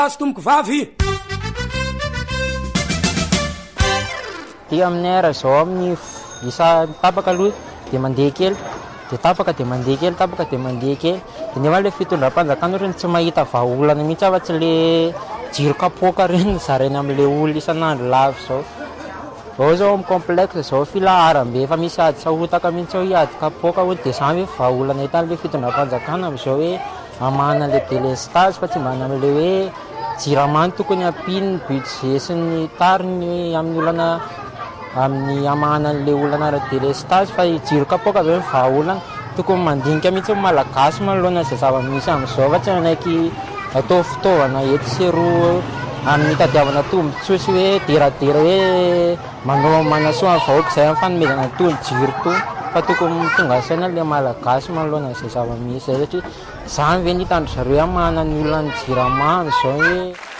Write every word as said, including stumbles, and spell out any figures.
azy tomoko vavy ty amin'ny ara zao amin'ny isa tapaka aloha dia mandeha kely dia tapaka dia mandeha kely tapaka dia mandeha kely dia nefa ilay fitondram-panjakana ohatrany tsy mahita vahaolana mihitsy afa tsy ilay jiro kapoaka reny zarainy amin'ilay olona isan'andro lavo zao zao zao amin'ny complexe zao filaharam-be efa misy ady sahotaka mihitsy ao hiady kapoaka ho dia zany hoe vahaolana hitany ilay fitondram-panjakana amin'izao hoe amahana ilay délestage fa tsy mbana amin'ilay hoe jiramany tokony ampino ny budget sy ny tariny amin'ny olana amin'ny amahana an'ilay olana ara-délestage fa jiro kapoaka avy ny vahaolana tokony mandinika mihitsy malagasy manoloana izay zava-misy amin'izao fa tsy anaiky atao fitaovana ety seroa amin'ny tadiavana tombontsoa sy hoe deradera hoe manao manasoa ny vahoaka izay amin'ny fanomezana tony jiro tony fa tokony tonga saina ilay malagasy manoloana izay zava-misy zay satria izany ve ny hitandry zareo amahana ny olona ny jirama izao hoe